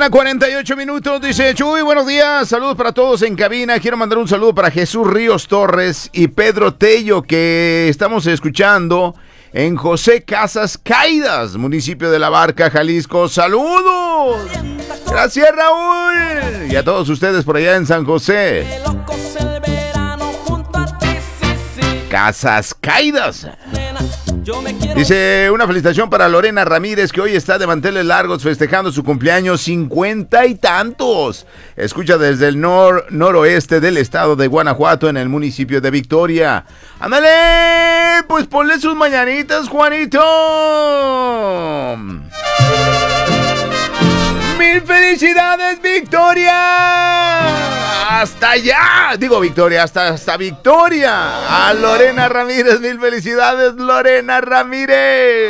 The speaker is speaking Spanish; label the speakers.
Speaker 1: mañana, 48 minutos. Dice Chuy, buenos días. Saludos para todos en cabina. Quiero mandar un saludo para Jesús Ríos Torres y Pedro Tello, que estamos escuchando en José Casas Caídas, municipio de La Barca, Jalisco. ¡Saludos! Gracias, Raúl. Y a todos ustedes por allá en San José. Casas Caídas. Dice, una felicitación para Lorena Ramírez, que hoy está de manteles largos festejando su cumpleaños 50 y tantos. Escucha desde el noroeste del estado de Guanajuato, en el municipio de Victoria. ¡Ándale! Pues ponle sus mañanitas, Juanito. ¡Mil felicidades, Victoria! ¡Hasta allá! Digo, Victoria, hasta Victoria. A Lorena Ramírez, mil felicidades, Lorena Ramírez.